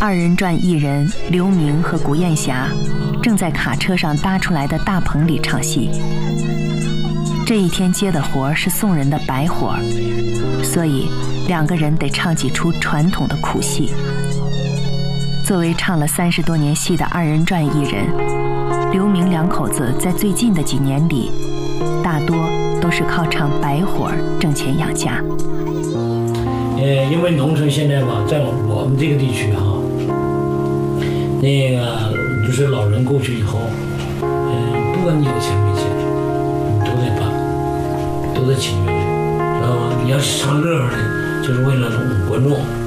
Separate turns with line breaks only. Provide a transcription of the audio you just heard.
二人转艺人刘明和古艳霞正在卡车上搭出来的大棚里唱戏。这一天接的活是送人的白活，所以两个人得唱几出传统的苦戏。作为唱了30多年戏的二人转艺人，刘明两口子在最近的几年里，大多都是靠唱白活挣钱养家。
因为农村现在吧，在我们这个地区哈，那个就是老人过去以后，不管你有钱没钱，你都得办，都得请乐，知道吗？你要是唱乐呵的，就是为了观众。